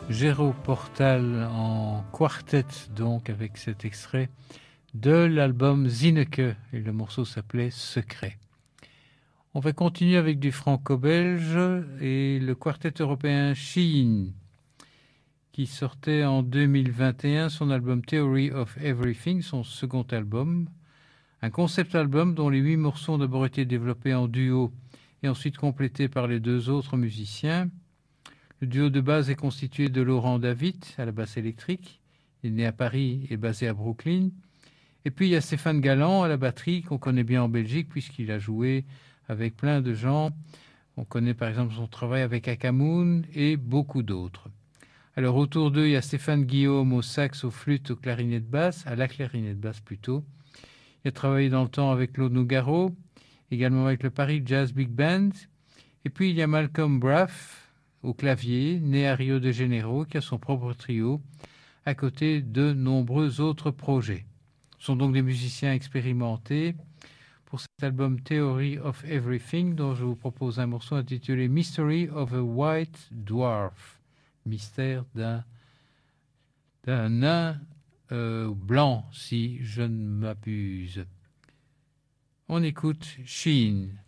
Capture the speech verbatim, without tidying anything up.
Géraud Portal en quartet, donc, avec cet extrait de l'album Zinneke, et le morceau s'appelait Secret. On va continuer avec du franco-belge et le quartet européen Sheen, qui sortait en deux mille vingt et un son album Theory of Everything, son second album. Un concept album dont les huit morceaux ont d'abord été développés en duo et ensuite complétés par les deux autres musiciens. Le duo de base est constitué de Laurent David à la basse électrique, il est né à Paris et basé à Brooklyn. Et puis il y a Stéphane Galland à la batterie, qu'on connaît bien en Belgique puisqu'il a joué avec plein de gens. On connaît par exemple son travail avec Akamoun et beaucoup d'autres. Alors autour d'eux, il y a Stéphane Guillaume au sax, au flûte, au clarinette basse, à la clarinette basse plutôt. Il a travaillé dans le temps avec Claude Nougaro, également avec le Paris Jazz Big Band. Et puis il y a Malcolm Braff au clavier, né à Rio de Janeiro, qui a son propre trio, à côté de nombreux autres projets. Ce sont donc des musiciens expérimentés pour cet album Theory of Everything, dont je vous propose un morceau intitulé Mystery of a White Dwarf, mystère d'un, d'un nain euh, blanc, si je ne m'abuse. On écoute Sheen.